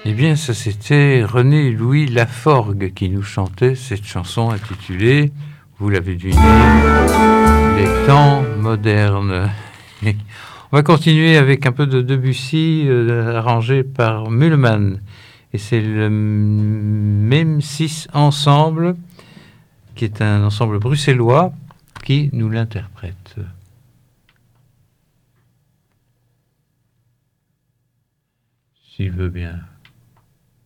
Eh bien, ça c'était René-Louis Laforgue qui nous chantait cette chanson intitulée, vous l'avez deviné, Les temps modernes. Et on va continuer avec un peu de Debussy, arrangé par Mühlmann. Et c'est le Même 6 Ensemble, qui est un ensemble bruxellois, qui nous l'interprète. S'il veut bien.